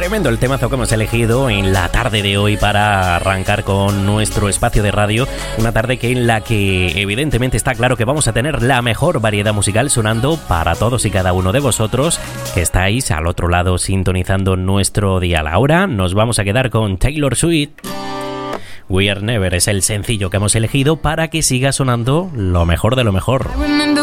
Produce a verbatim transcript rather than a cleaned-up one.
Tremendo el temazo que hemos elegido en la tarde de hoy para arrancar con nuestro espacio de radio. Una tarde que en la que evidentemente está claro que vamos a tener la mejor variedad musical sonando para todos y cada uno de vosotros que estáis al otro lado sintonizando nuestro dial. Ahora nos vamos a quedar con Taylor Swift. We Are Never es el sencillo que hemos elegido para que siga sonando lo mejor de lo mejor.